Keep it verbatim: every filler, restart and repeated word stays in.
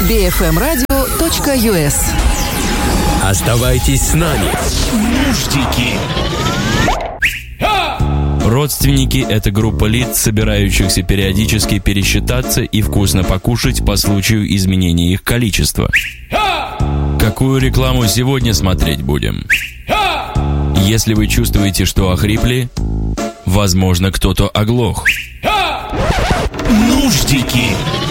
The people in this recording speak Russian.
би эф эм радио точка ю эс. Оставайтесь с нами. Нуждики. Родственники – это группа лиц, собирающихся периодически пересчитаться и вкусно покушать по случаю изменения их количества. Какую рекламу сегодня смотреть будем? Если вы чувствуете, что охрипли, возможно, кто-то оглох. Нуждики.